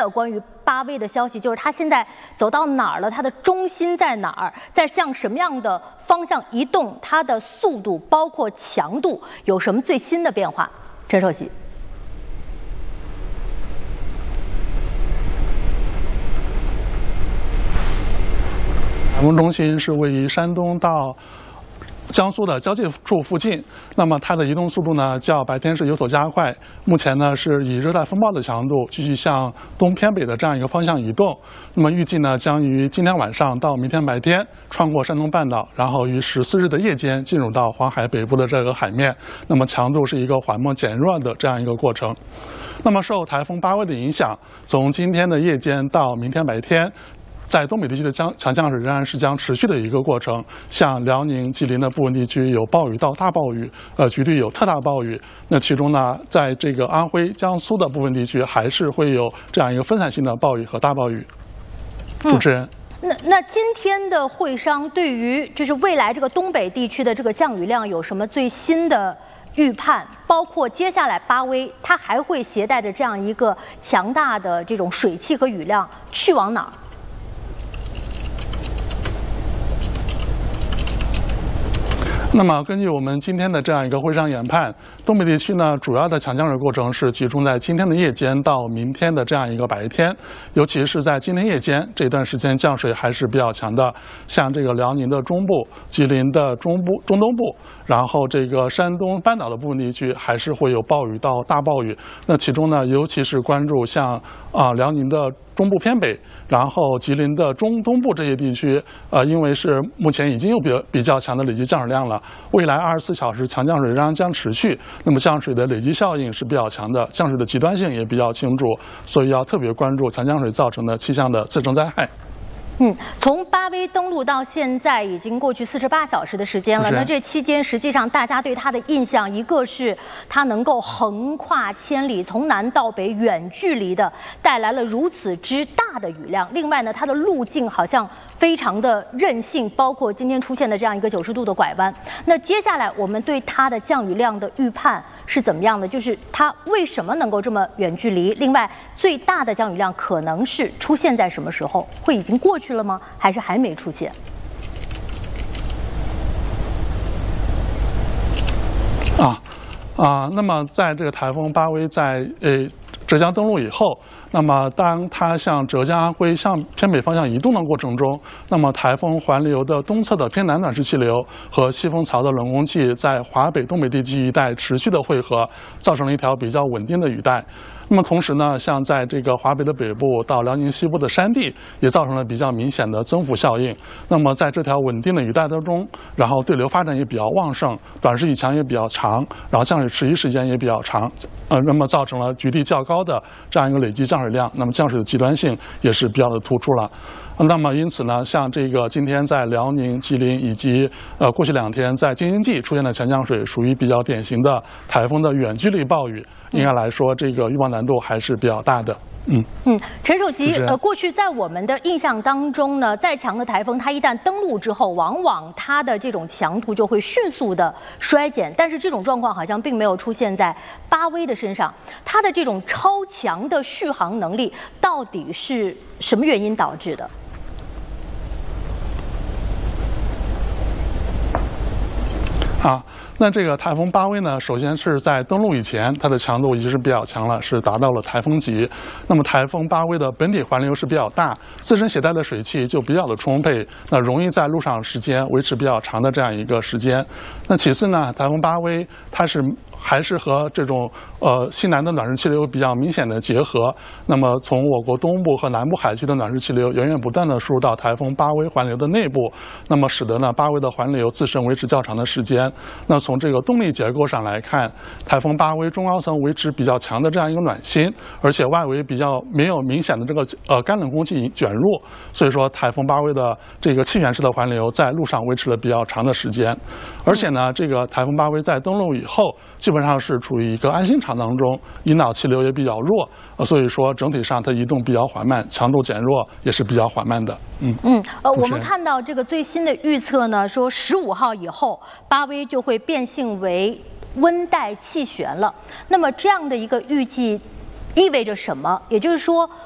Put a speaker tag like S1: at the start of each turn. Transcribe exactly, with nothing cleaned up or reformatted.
S1: 的关于巴威的消息，就是它现在走到哪儿了？它的中心在哪儿？在向什么样的方向移动？它的速度包括强度有什么最新的变化？陈首席。
S2: 台风中心是位于山东到江苏的交界处附近，那么它的移动速度呢，较白天是有所加快。目前呢，是以热带风暴的强度继续向东偏北的这样一个方向移动。那么预计呢，将于今天晚上到明天白天穿过山东半岛，然后于十四日的夜间进入到黄海北部的这个海面。那么强度是一个缓慢减弱的这样一个过程。那么受台风巴威的影响，从今天的夜间到明天白天，在东北地区的降强降水仍然是将持续的一个过程，像辽宁、吉林的部分地区有暴雨到大暴雨，呃，局地有特大暴雨。那其中呢，在这个安徽、江苏的部分地区，还是会有这样一个分散性的暴雨和大暴雨。主持人。
S1: 嗯那那今天的会商对于就是未来这个东北地区的这个降雨量有什么最新的预判？包括接下来巴威它还会携带着这样一个强大的这种水汽和雨量去往哪儿？
S2: 那么，根据我们今天的这样一个会商研判，东北地区呢，主要的强降水过程是集中在今天的夜间到明天的这样一个白天，尤其是在今天夜间这段时间降水还是比较强的。像这个辽宁的中部、吉林的中部、中东部，然后这个山东半岛的部分地区还是会有暴雨到大暴雨。那其中呢，尤其是关注像啊辽宁的中部偏北，然后吉林的中东部这些地区，呃，因为是目前已经有比比较强的累积降水量了，未来二十四小时强降水仍然将持续。那么降水的累积效应是比较强的，降水的极端性也比较清楚，所以要特别关注强降水造成的气象的次生灾害。
S1: 嗯，从巴威登陆到现在已经过去四十八小时的时间了。那这期间，实际上大家对它的印象，一个是它能够横跨千里，从南到北远距离的带来了如此之大的雨量；另外呢，它的路径好像非常的任性，包括今天出现的这样一个九十度的拐弯。那接下来我们对它的降雨量的预判是怎么样的？就是它为什么能够这么远距离？另外，最大的降雨量可能是出现在什么时候？会已经过去了吗？还是还没出现？
S2: 啊啊，那么在这个台风巴威在呃浙江登陆以后，那么当它向浙江、安徽向偏北方向移动的过程中，那么台风环流的东侧的偏南暖湿气流和西风槽的冷空气在华北、东北地区一带持续的汇合，造成了一条比较稳定的雨带。那么同时呢，像在这个华北的北部到辽宁西部的山地，也造成了比较明显的增幅效应。那么在这条稳定的雨带当中，然后对流发展也比较旺盛，短时雨强也比较长，然后降水持续时间也比较长，呃，那么造成了局地较高的这样一个累积降水量，那么降水的极端性也是比较的突出了。那么因此呢，像这个今天在辽宁、吉林以及呃过去两天在京津冀出现的强降水，属于比较典型的台风的远距离暴雨。应该来说，这个预报难度还是比较大的。嗯
S1: 嗯，陈首席，呃，过去在我们的印象当中呢，再强的台风，它一旦登陆之后，往往它的这种强度就会迅速的衰减。但是这种状况好像并没有出现在巴威的身上。它的这种超强的续航能力，到底是什么原因导致的？
S2: 啊，那这个台风巴威呢，首先是在登陆以前，它的强度已经是比较强了，是达到了台风级。那么台风巴威的本体环流是比较大，自身携带的水汽就比较的充沛，那容易在路上时间维持比较长的这样一个时间。那其次呢，台风巴威它是还是和这种呃西南的暖湿气流比较明显的结合。那么从我国东部和南部海区的暖湿气流源源不断的输入到台风巴威环流的内部，那么使得呢巴威的环流自身维持较长的时间。那从这个动力结构上来看，台风巴威中高层维持比较强的这样一个暖心，而且外围比较没有明显的这个呃干冷空气卷入，所以说台风巴威的这个气旋式的环流在路上维持了比较长的时间。而且呢，这个台风巴威在登陆以后，基本上是处于一个安心场当中，引导气流也比较弱，呃，所以说整体上它移动比较缓慢，强度减弱也是比较缓慢的。嗯
S1: 嗯，呃，我们看到这个最新的预测呢，说十五号以后，巴威就会变性为温带气旋了。那么这样的一个预计意味着什么？也就是说，